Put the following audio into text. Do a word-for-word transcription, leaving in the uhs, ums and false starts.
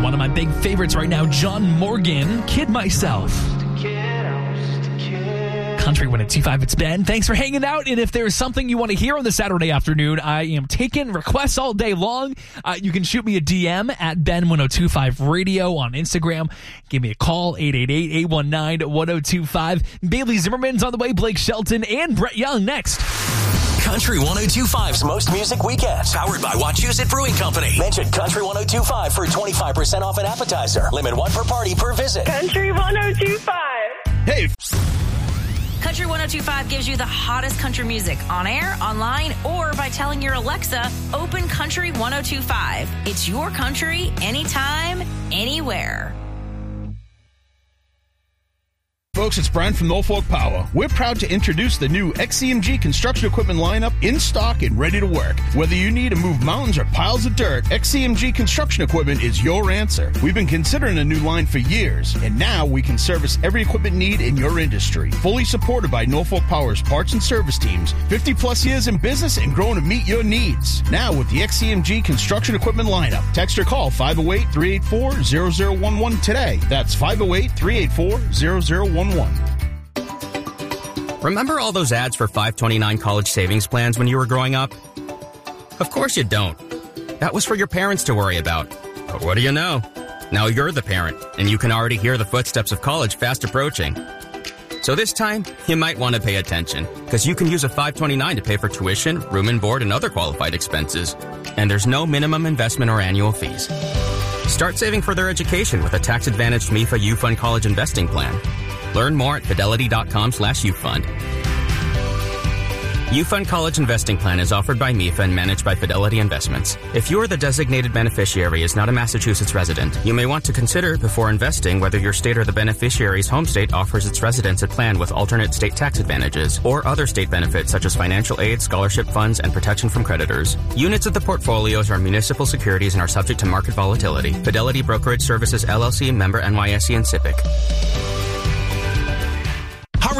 One of my big favorites right now, John Morgan, Kid Myself. Country one oh two five, it's Ben. Thanks for hanging out. And if there's something you want to hear on the Saturday afternoon, I am taking requests all day long. Uh, you can shoot me a D M at Ben ten twenty-five Radio on Instagram. Give me a call, eight eight eight, eight one nine, one oh two five. Bailey Zimmerman's on the way, Blake Shelton, and Brett Young next. Country one oh two five's Most Music Weekends, powered by Wachusett Brewing Company. Mention Country one oh two five for twenty-five percent off an appetizer. Limit one per party per visit. Country one oh two five. Hey. Country one oh two five gives you the hottest country music on air, online, or by telling your Alexa, open Country one oh two five. It's your country, anytime, anywhere. Folks, it's Brian from Norfolk Power. We're proud to introduce the new X C M G construction equipment lineup in stock and ready to work. Whether you need to move mountains or piles of dirt, X C M G construction equipment is your answer. We've been considering a new line for years, and now we can service every equipment need in your industry. Fully supported by Norfolk Power's parts and service teams, fifty plus years in business and growing to meet your needs. Now with the X C M G construction equipment lineup, text or call five oh eight, three eight four, zero zero one one today. That's five oh eight, three eight four, zero zero one one. Remember all those ads for five twenty-nine college savings plans when you were growing up? Of course you don't. That was for your parents to worry about. But what do you know? Now you're the parent, and you can already hear the footsteps of college fast approaching. So this time, you might want to pay attention, because you can use a five twenty-nine to pay for tuition, room and board, and other qualified expenses. And there's no minimum investment or annual fees. Start saving for their education with a tax-advantaged M I F A U-Fund College Investing Plan. Learn more at fidelity.com slash UFund. UFund College Investing Plan is offered by M I F A and managed by Fidelity Investments. If you or the designated beneficiary is not a Massachusetts resident, you may want to consider before investing whether your state or the beneficiary's home state offers its residents a plan with alternate state tax advantages or other state benefits such as financial aid, scholarship funds, and protection from creditors. Units of the portfolios are municipal securities and are subject to market volatility. Fidelity Brokerage Services, L L C, member N Y S E and SIPC.